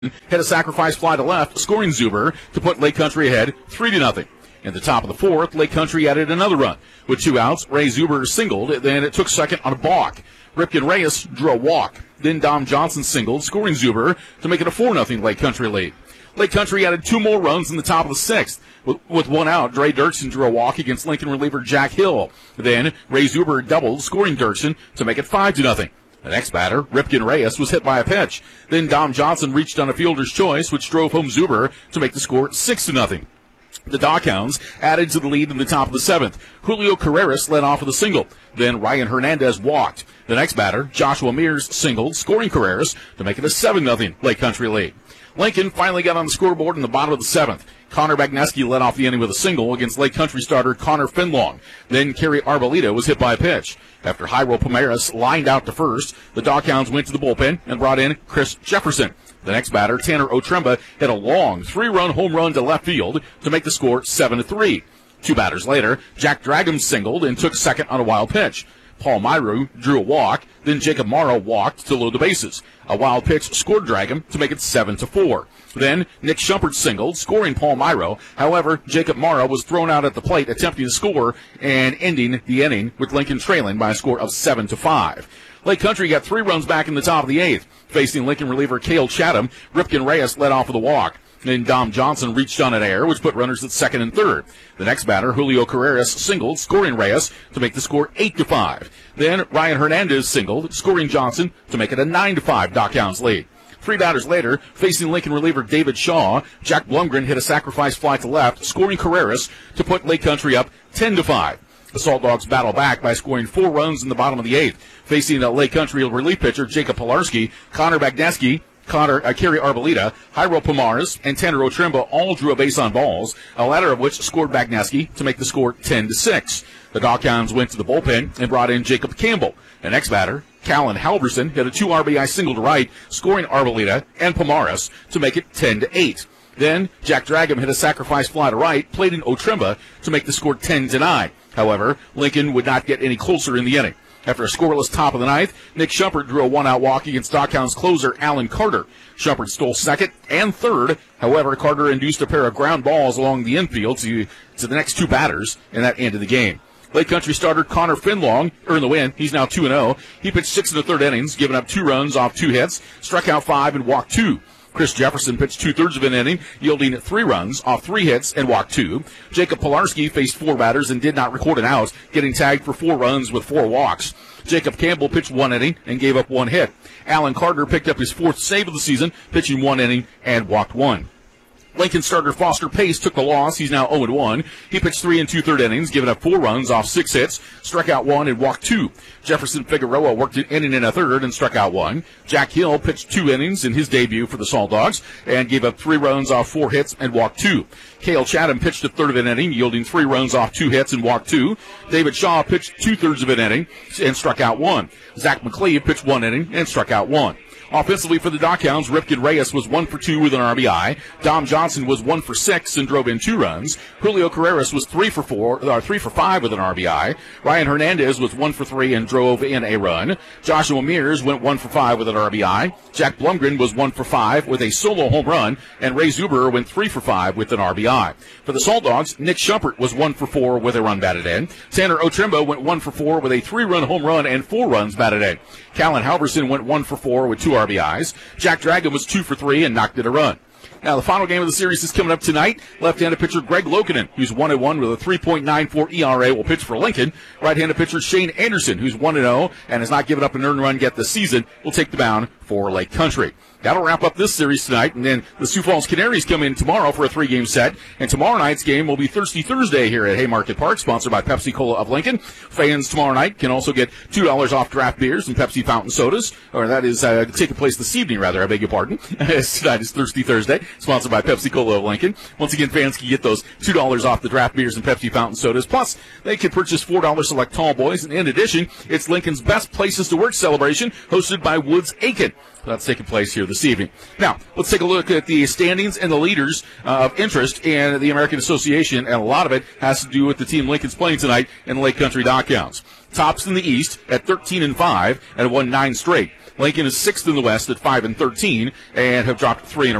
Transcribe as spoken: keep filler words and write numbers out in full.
hit a sacrifice fly to left, scoring Zuber to put Lake Country ahead three to nothing. In the top of the fourth, Lake Country added another run. With two outs, Ray Zuber singled, then it took second on a balk. Ripken Reyes drew a walk. Then Dom Johnson singled, scoring Zuber to make it a four nothing Lake Country lead. Lake Country added two more runs in the top of the sixth. With, with one out, Dre Dirksen drew a walk against Lincoln reliever Jack Hill. Then Ray Zuber doubled, scoring Dirksen to make it five to nothing. The next batter, Ripken Reyes, was hit by a pitch. Then Dom Johnson reached on a fielder's choice, which drove home Zuber to make the score six to nothing. The Dockhounds added to the lead in the top of the seventh. Julio Carreras led off with a single. Then Ryan Hernandez walked. The next batter, Joshua Mears, singled, scoring Carreras to make it a seven nothing Lake Country lead. Lincoln finally got on the scoreboard in the bottom of the seventh. Connor Bagneski led off the inning with a single against Lake Country starter Connor Finlong. Then Kerry Arbolita was hit by a pitch. After Jairo Pomares lined out to first, the Dockhounds went to the bullpen and brought in Chris Jefferson. The next batter, Tanner Otremba, hit a long three-run home run to left field to make the score seven to three. Two batters later, Jack Dragum singled and took second on a wild pitch. Paul Myru drew a walk, then Jacob Morrow walked to load the bases. A wild pitch scored Dragum to make it seven to four. Then Nick Shumpert singled, scoring Paul Myro. However, Jacob Morrow was thrown out at the plate attempting to score and ending the inning with Lincoln trailing by a score of seven to five. Lake Country got three runs back in the top of the eighth. Facing Lincoln reliever Cale Chatham, Ripken Reyes led off with a walk. Then Dom Johnson reached on an error, which put runners at second and third. The next batter, Julio Carreras, singled, scoring Reyes to make the score eight to five. Then Ryan Hernandez singled, scoring Johnson to make it a nine to five Dockhounds lead. Three batters later, facing Lincoln reliever David Shaw, Jack Blumgren hit a sacrifice fly to left, scoring Carreras to put Lake Country up ten to five. The Salt Dogs battle back by scoring four runs in the bottom of the eighth. Facing a Lake Country relief pitcher Jacob Pilarski, Connor Bagneski, Connor, uh, Kerry Arbolita, Jairo Pomares, and Tanner Otremba all drew a base on balls, a latter of which scored Bagneski to make the score ten to six. The Dockhounds went to the bullpen and brought in Jacob Campbell. The next batter, Callan Halverson, hit a two R B I single to right, scoring Arbolita and Pomares to make it ten to eight. Then Jack Dragum hit a sacrifice fly to right, played in Otremba to make the score ten to nine. However, Lincoln would not get any closer in the inning. After a scoreless top of the ninth, Nick Shumpert drew a one-out walk against Dockhounds closer Alan Carter. Shumpert stole second and third. However, Carter induced a pair of ground balls along the infield to, to the next two batters, and that ended the game. Lake Country starter Connor Finlong earned the win. He's now two and oh. He pitched six and a third innings, giving up two runs off two hits, struck out five, and walked two. Chris Jefferson pitched two-thirds of an inning, yielding three runs off three hits and walked two. Jacob Pilarski faced four batters and did not record an out, getting tagged for four runs with four walks. Jacob Campbell pitched one inning and gave up one hit. Alan Carter picked up his fourth save of the season, pitching one inning and walked one. Lincoln starter Foster Pace took the loss. He's now oh and one. He pitched three and two-third innings, giving up four runs off six hits, struck out one, and walked two. Jefferson Figueroa worked an inning and a third and struck out one. Jack Hill pitched two innings in his debut for the Salt Dogs and gave up three runs off four hits and walked two. Cale Chatham pitched a third of an inning, yielding three runs off two hits and walked two. David Shaw pitched two-thirds of an inning and struck out one. Zach McCleve pitched one inning and struck out one. Offensively for the Dockhounds, Ripken Reyes was one for two with an R B I. Dom Johnson was one for six and drove in two runs. Julio Carreras was three for four, or three for five with an R B I. Ryan Hernandez was one for three and drove in a run. Joshua Mears went one for five with an R B I. Jack Blumgren was one for five with a solo home run, and Ray Zuber went three for five with an R B I. For the Salt Dogs, Nick Shumpert was one for four with a run batted in. Tanner Otremba went one for four with a three-run home run and four runs batted in. Callan Halverson went one for four with two R B Is. Jack Dragon was two for three and knocked in a run. Now, the final game of the series is coming up tonight. Left-handed pitcher Greg Lokinen, who's one and one with a three point nine four E R A, will pitch for Lincoln. Right-handed pitcher Shane Anderson, who's one and oh and has not given up an earned run yet this season, will take the mound for Lake Country. That'll wrap up this series tonight, and then the Sioux Falls Canaries come in tomorrow for a three-game set. And tomorrow night's game will be Thirsty Thursday here at Haymarket Park, sponsored by Pepsi Cola of Lincoln. Fans tomorrow night can also get two dollars off draft beers and Pepsi fountain sodas, or that is uh, taking place this evening, rather, I beg your pardon. Tonight is Thirsty Thursday, sponsored by Pepsi Cola of Lincoln. Once again, fans can get those two dollars off the draft beers and Pepsi fountain sodas. Plus, they can purchase four dollars select tall boys. And in addition, it's Lincoln's Best Places to Work celebration, hosted by Woods Aiken. That's taking place here this evening. Now, let's take a look at the standings and the leaders uh, of interest in the American Association, and a lot of it has to do with the team Lincoln's playing tonight in the Lake Country Dockhounds. Tops in the East at thirteen and five and won nine straight. Lincoln is sixth in the West at five and thirteen and have dropped three in a